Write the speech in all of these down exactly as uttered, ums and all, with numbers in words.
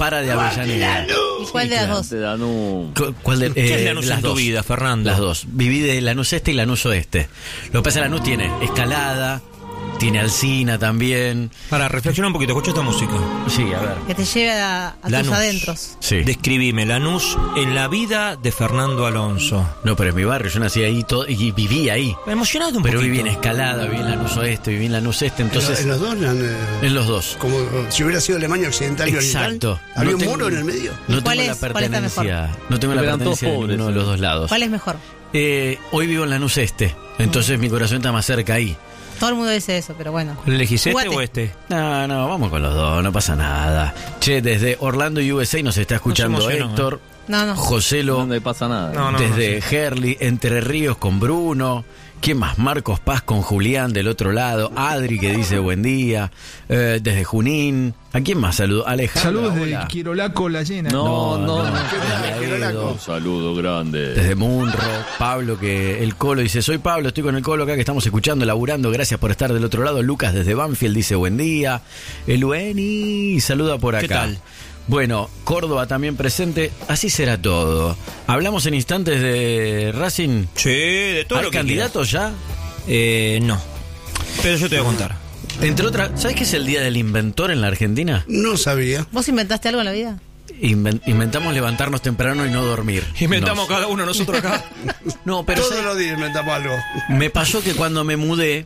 para de Avellaneda. ¿Y cuál de las dos? ¿Cu- ¿Cuál de, ¿Qué eh, es Lanús las en tu dos. vida, Fernando? Las dos. Viví de Lanús Este y Lanús Oeste. Lo que pasa es que Lanús tiene escalada, tiene Alsina también. Para reflexionar un poquito, escucha esta música. Sí, a ver. Que te lleve a, a tus Lanús. adentros. Sí. Describime Lanús en la vida de Fernando Alonso. No, pero es mi barrio, yo nací ahí todo, y viví ahí. Emocionado un Pero poquito. viví en Escalada, viví en Lanús Oeste, viví en Lanús Este, entonces... En los dos, eran, eh, En los dos. como si hubiera sido Alemania Occidental y Oriental. Exacto. Había No un tengo- muro en el medio. No ¿Cuál tengo la es- cuál está pertenencia, no tengo la Eran todos pertenencia de pobres, ninguno de los dos lados. ¿Cuál es mejor? Eh, hoy vivo en Lanús Este, entonces mi corazón está más cerca ahí. Todo el mundo dice eso, pero bueno. ¿Elegís este Jugate. o este? No, no, vamos con los dos, no pasa nada. Che, desde Orlando, U S A nos está escuchando No se emocionó, Héctor, No, no. Joselo, No le pasa nada. No, no, desde no, Herli, Entre Ríos con Bruno. ¿Quién más? Marcos Paz con Julián del otro lado. Adri que dice buen día. Eh, desde Junín. ¿A quién más saludo? Alejandro. Saludos hola. de Quirolaco La Llena. No, no, no. Edo, Un saludo grande. Desde Munro, Pablo, que el Colo dice, soy Pablo, estoy con el Colo acá que estamos escuchando, laburando, gracias por estar del otro lado. Lucas desde Banfield dice buen día. El Ueni saluda por acá. ¿Qué tal? Bueno, Córdoba también presente, así será todo. Hablamos en instantes de Racing. Sí, de todo ¿Hay lo que candidatos ya? Eh, no. Pero yo te voy a contar. Entre otras, ¿sabes qué es el Día del Inventor en la Argentina? No sabía. ¿Vos inventaste algo en la vida? Inven- inventamos levantarnos temprano y no dormir. Inventamos Nos- cada uno nosotros acá. No, pero Todos ¿sabes? los días inventamos algo. Me pasó que cuando me mudé,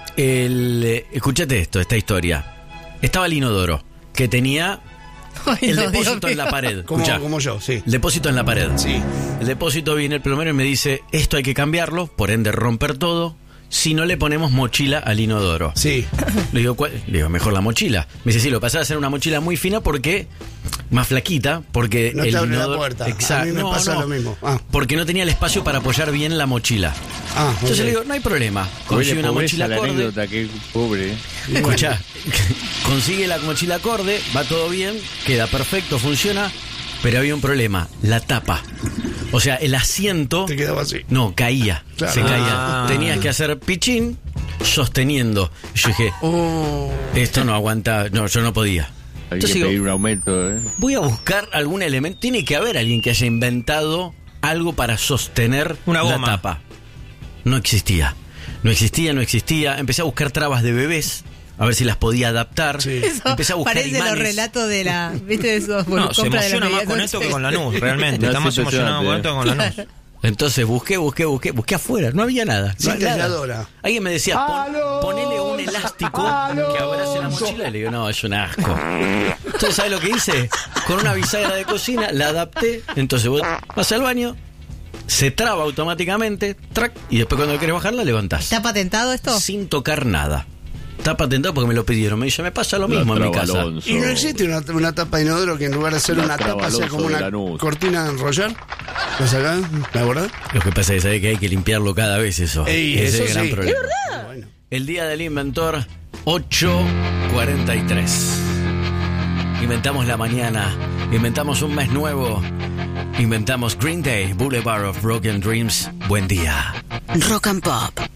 el, eh, escuchate esto, esta historia. Estaba el inodoro, que tenía Ay, el no, depósito Dios en la mío. pared. Como, Escuchá, como yo, sí. el depósito en la pared. Sí. El depósito viene el plomero y me dice, esto hay que cambiarlo, por ende romper todo, si no le ponemos mochila al inodoro. Sí. Le digo, ¿cuál? Le digo, mejor la mochila. Me dice, sí, lo pasé a hacer una mochila muy fina porque, más flaquita, porque No el te abre la inodoro... puerta. Exacto. A mí me No, pasa no, lo mismo. Ah. Porque no tenía el espacio para apoyar bien la mochila. Ah, Entonces ok. le digo, no hay problema. Consigue una mochila la acorde. anécdota, qué pobre. Escuchá, consigue la mochila acorde, va todo bien, queda perfecto, funciona, pero había un problema, la tapa. O sea, el asiento Te quedaba así. no caía, Claro. se caía. Ah. Tenías que hacer pichín sosteniendo. Yo dije, Oh. esto no aguanta, no, yo no podía. Hay Entonces que digo, pedir un aumento, ¿eh? voy a buscar algún elemento. Tiene que haber alguien que haya inventado algo para sostener Una la goma. tapa. No existía. No existía, no existía. Empecé a buscar trabas de bebés, a ver si las podía adaptar. Sí. Eso Empecé a buscar parece imanes. los relatos de la... ¿Viste de esos? Bueno, No, se compra de la emociona más con media esto noche. que con Lanús, realmente. No, Está es más emocionado con impresionante, esto que con Lanús. Entonces busqué, busqué, busqué, busqué afuera, no había nada. Sin no había nada. calladora. Alguien me decía, pon- ponele un elástico que abrace la mochila. Y le digo, no, es un asco. Entonces, ¿sabes lo que hice? Con una bisagra de cocina la adapté. Entonces vos vas al baño, se traba automáticamente, track, y después cuando querés bajarla, levantás. ¿Está patentado esto? Sin tocar nada. Está patentado porque me lo pidieron. Me dice, me pasa lo mismo en mi casa. Alonso. ¿Y no existe una, una tapa de inodoro que en lugar de ser La una tapa sea como Alonso de una Lanús. cortina a enrollar? ¿La sacás? ¿La verdad? Lo que pasa es que hay que limpiarlo cada vez eso. Ey, Ese eso es el gran sí. problema. Bueno. El día del inventor, ocho cuarenta y tres. Inventamos la mañana, inventamos un mes nuevo, inventamos Green Day, Boulevard of Broken Dreams. Buen día. Rock and Pop.